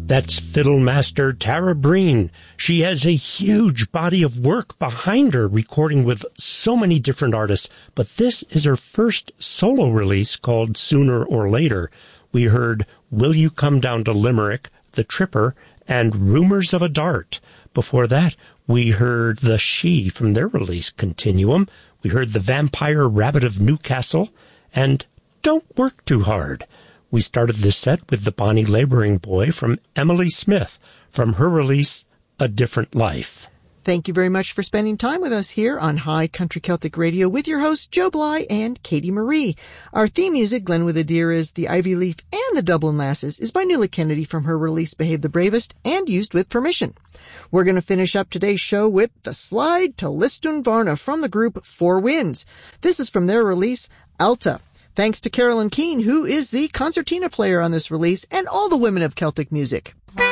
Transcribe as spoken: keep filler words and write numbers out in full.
That's fiddle master Tara Breen. She has a huge body of work behind her, recording with so many different artists, but this is her first solo release called Sooner or Later. We heard Will You Come Down to Limerick, The Tripper, and Rumors of a Dart. Before that, we heard The She from their release Continuum. We heard The Vampire Rabbit of Newcastle, and Don't Work Too Hard. We started this set with The Bonnie Laboring Boy from Emily Smith, from her release, A Different Life. Thank you very much for spending time with us here on High Country Celtic Radio with your hosts Joe Bly and Katie Marie. Our theme music, Glen with a Deer, is The Ivy Leaf and the Dublin Lasses, is by Nuala Kennedy from her release Behave the Bravest and used with permission. We're going to finish up today's show with The Slide to Listún Varna from the group Four Winds. This is from their release Alta. Thanks to Carolyn Keane, who is the concertina player on this release, and all the women of Celtic music.